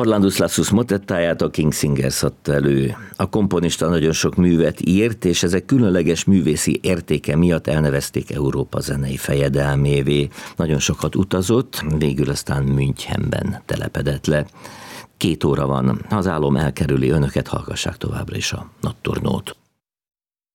Orlandus Lassus motettáját a King Singers adta elő. A komponista nagyon sok művet írt, és ezek különleges művészi értéke miatt elnevezték Európa zenei fejedelmévé. Nagyon sokat utazott, végül aztán Münchenben telepedett le. 2 óra van, ha az álom elkerüli önöket, hallgassák továbbra is a Nocturnót.